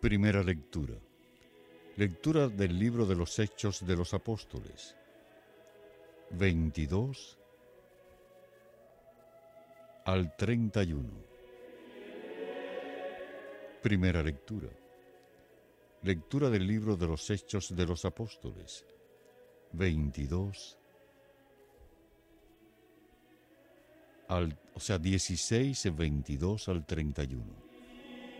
Primera lectura. Lectura del libro de los Hechos de los Apóstoles. 22 al 31. Primera lectura. Lectura del libro de los Hechos de los Apóstoles. 16, 22 al 31.